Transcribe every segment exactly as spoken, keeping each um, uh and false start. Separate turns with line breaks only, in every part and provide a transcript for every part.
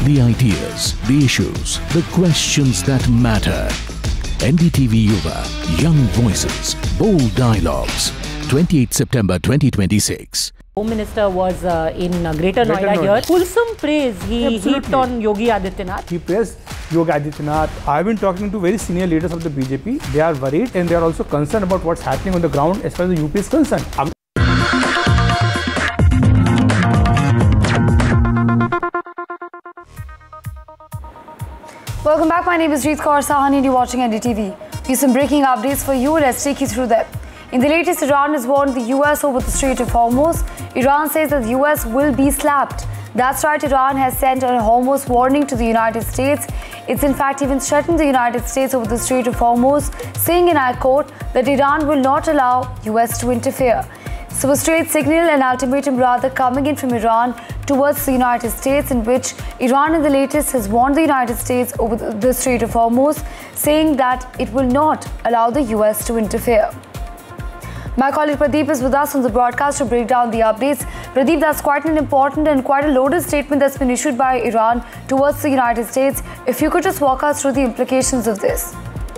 The ideas, the issues, the questions that matter. N D T V Yuva, young voices, bold dialogues. twenty-eighth September twenty twenty-six.
Home Minister was uh, in uh, Greater Noida here. Fulsome praise he heaped on Yogi Adityanath.
He praised Yogi Adityanath. I've been talking to very senior leaders of the B J P. They are worried and they are also concerned about what's happening on the ground as far as the U P is concerned.
Welcome back. My name is Jeet Kaur Sahani and you're watching N D T V. We have some breaking updates for you. Let's take you through them. In the latest, Iran has warned the U S over the Strait of Hormuz. Iran says that the U S will be slapped. That's right, Iran has sent a Hormuz warning to the United States. It's in fact even threatened the United States over the Strait of Hormuz, saying, and I quote, that Iran will not allow U S to interfere. So a straight signal, an ultimatum rather, coming in from Iran towards the United States, in which Iran in the latest has warned the United States over the Strait of Hormuz, saying that it will not allow the U S to interfere. My colleague Pradeep is with us on the broadcast to break down the updates. Pradeep, that's quite an important and quite a loaded statement that's been issued by Iran towards the United States. If you could just walk us through the implications of this.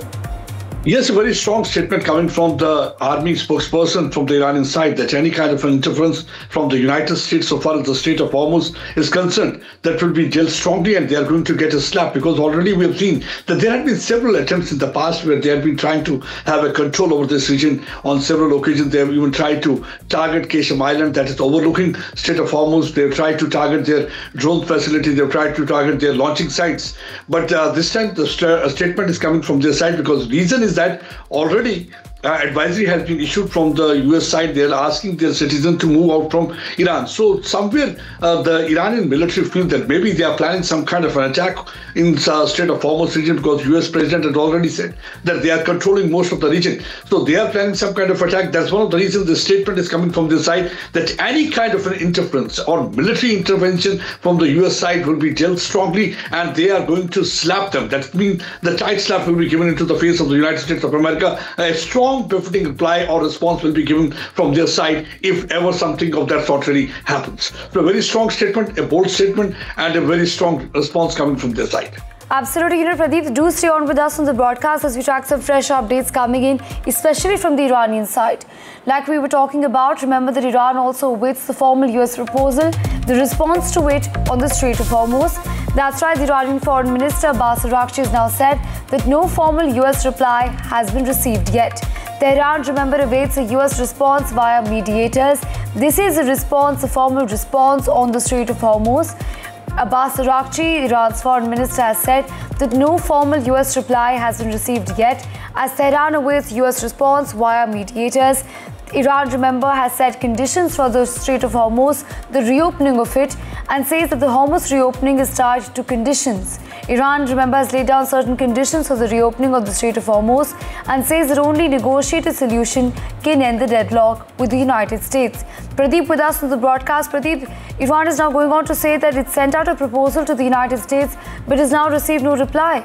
Yes, a very strong statement coming from the army spokesperson from the Iranian side that any kind of interference from the United States so far as the Strait of Hormuz is concerned, that will be dealt strongly and they are going to get a slap, because already we have seen that there have been several attempts in the past where they have been trying to have a control over this region. On several occasions, they have even tried to target Keshem Island, that is overlooking Strait of Hormuz. They have tried to target their drone facility. They have tried to target their launching sites. But uh, this time the st statement is coming from their side, because reason is that already uh, advisory has been issued from the U S side. They are asking their citizens to move out from Iran. So somewhere uh, the Iranian military feel that maybe they are planning some kind of an attack in the uh, Strait of Hormuz region, because U S president has already said that they are controlling most of the region. So they are planning some kind of attack. That's one of the reasons the statement is coming from this side, that any kind of an interference or military intervention from the U S side will be dealt strongly and they are going to slap them. That means the tight slap will be given into the face of the United States of America. A strong befitting reply or response will be given from their side if ever something of that sort really happens. So a very strong statement, a bold statement, and a very strong response coming from their side.
Absolutely. You know, Pradeep, do stay on with us on the broadcast as we track some fresh updates coming in, especially from the Iranian side. Like we were talking about, remember that Iran also awaits the formal U S proposal, the response to it on the Strait of Hormuz. That's right, the Iranian Foreign Minister Abbas Araghchi has now said that no formal U S reply has been received yet. Tehran, remember, awaits a U S response via mediators. This is a response, a formal response on the Strait of Hormuz. Abbas Araghchi, Iran's foreign minister, has said that no formal U S reply has been received yet, as Tehran awaits U S response via mediators. Iran, remember, has set conditions for the Strait of Hormuz, the reopening of it, and says that the Hormuz reopening is tied to conditions. Iran, remember, has laid down certain conditions for the reopening of the Strait of Hormuz and says that only negotiated solution can end the deadlock with the United States. Pradeep with us on the broadcast. Pradeep, Iran is now going on to say that it sent out a proposal to the United States but has now received no reply.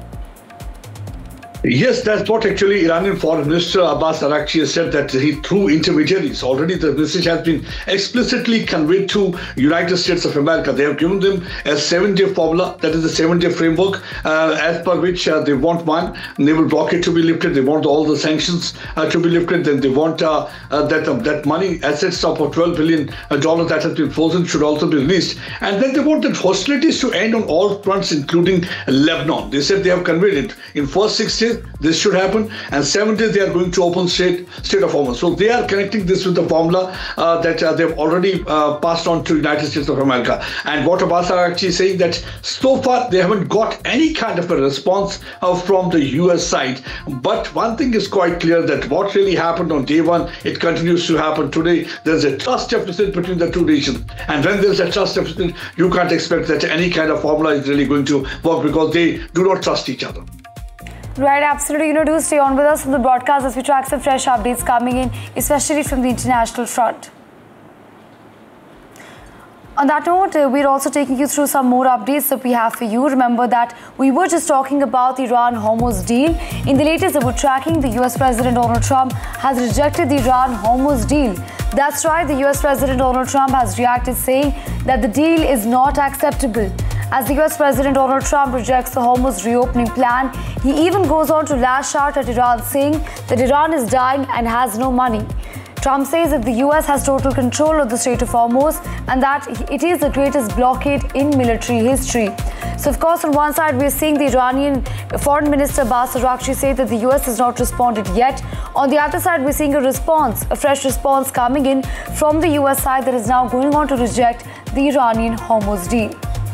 Yes, that's what actually Iranian Foreign Minister Abbas Araghchi has said, that he, through intermediaries, already the message has been explicitly conveyed to United States of America. They have given them a seven-day formula, that is a seven-day framework, uh, as per which uh, they want one, naval blockade to be lifted, they want all the sanctions uh, to be lifted, then they want uh, uh, that uh, that money, assets of twelve billion dollars that has been frozen should also be released. And then they want that hostilities to end on all fronts, including Lebanon. They said they have conveyed it. In first six days, this should happen, and seven days they are going to open Strait, Strait of Hormuz. So they are connecting this with the formula uh, that uh, they've already uh, passed on to United States of America. And what Abbas Araghchi is saying, that so far they haven't got any kind of a response uh, from the U S side. But one thing is quite clear, that what really happened on day one, it continues to happen today. There's a trust deficit between the two nations. And when there's a trust deficit, you can't expect that any kind of formula is really going to work, because they do not trust each other.
Right, absolutely. You know, do stay on with us on the broadcast as we track some fresh updates coming in, especially from the international front. On that note, uh, we're also taking you through some more updates that we have for you. Remember that we were just talking about the Iran-Hormuz deal. In the latest that we're tracking, the U S President Donald Trump has rejected the Iran-Hormuz deal. That's right, the U S President Donald Trump has reacted, saying that the deal is not acceptable. As the U S President Donald Trump rejects the Hormuz reopening plan, he even goes on to lash out at Iran, saying that Iran is dying and has no money. Trump says that the U S has total control of the Strait of Hormuz and that it is the greatest blockade in military history. So, of course, on one side, we're seeing the Iranian Foreign Minister Abbas Araghchi say that the U S has not responded yet. On the other side, we're seeing a response, a fresh response coming in from the U S side that is now going on to reject the Iranian Hormuz deal.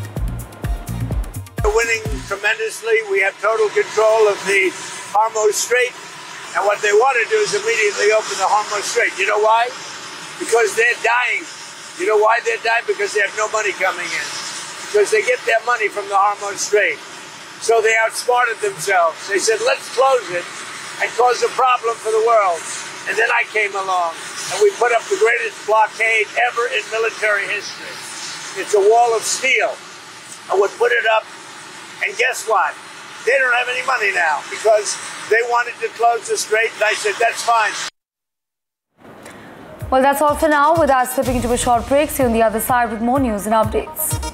We're winning tremendously. We have total control of the Hormuz Strait. And what they want to do is immediately open the Hormuz Strait. You know why? Because they're dying. You know why they're dying? Because they have no money coming in. Because they get their money from the Hormuz Strait. So they outsmarted themselves. They said, let's close it and cause a problem for the world. And then I came along and we put up the greatest blockade ever in military history. It's a wall of steel. I would put it up, and guess what? They don't have any money now because they wanted to close the strait, and I said, that's fine.
Well, that's all for now. With that, slipping into a short break. See you on the other side with more news and updates.